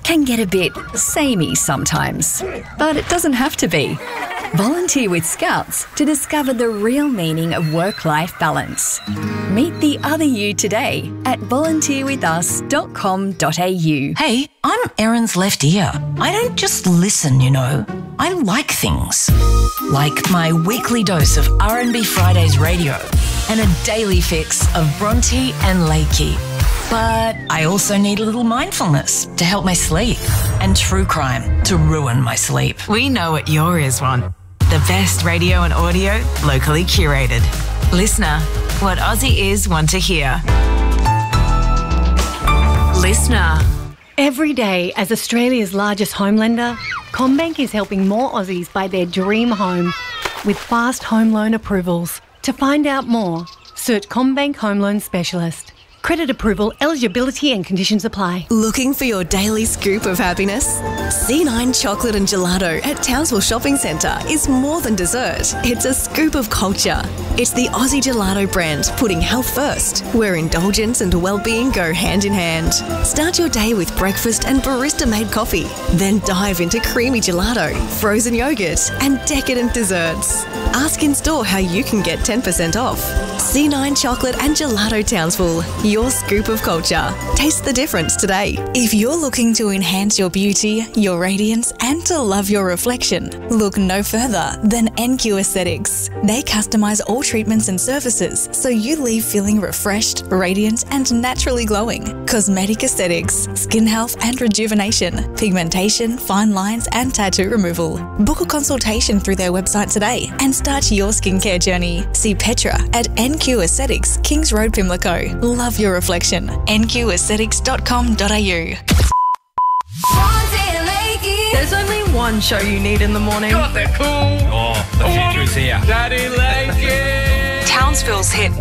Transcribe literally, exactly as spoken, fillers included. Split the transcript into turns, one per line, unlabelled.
can get a bit samey sometimes, but it doesn't have to be. Volunteer with Scouts to discover the real meaning of work-life balance. Meet the other you today at volunteer with us dot com dot a u.
Hey, I'm Erin's left ear. I don't just listen, you know. I like things. Like my weekly dose of R and B Fridays radio and a daily fix of Bronte and Lakey. But I also need a little mindfulness to help my sleep and true crime to ruin my sleep.
We know what your ears want. The best radio and audio locally curated. Listener, what Aussie ears want to hear. Listener.
Every day, as Australia's largest home lender, CommBank is helping more Aussies buy their dream home with fast home loan approvals. To find out more, search CommBank Home Loan Specialist. Credit approval, eligibility and conditions apply.
Looking for your daily scoop of happiness? C nine Chocolate and Gelato at Townsville Shopping Centre is more than dessert. It's a scoop of culture. It's the Aussie Gelato brand, putting health first, where indulgence and well-being go hand in hand. Start your day with breakfast and barista-made coffee. Then dive into creamy gelato, frozen yogurt and decadent desserts. Ask in store how you can get ten percent off. C nine Chocolate and Gelato Townsville, your scoop of culture. Taste the difference today.
If you're looking to enhance your beauty, your radiance, and to love your reflection, look no further than N Q Aesthetics. They customise all treatments and services so you leave feeling refreshed, radiant, and naturally glowing. Cosmetic aesthetics, skin health and rejuvenation, pigmentation, fine lines, and tattoo removal. Book a consultation through their website today and start your skincare journey. See Petra at N Q Aesthetics, Kings Road, Pimlico. Love your reflection. N Q aesthetics dot com dot a u.
There's only one show you need in the morning.
God, they're cool. Oh, the future is here. Daddy Lakey.
Townsville's hit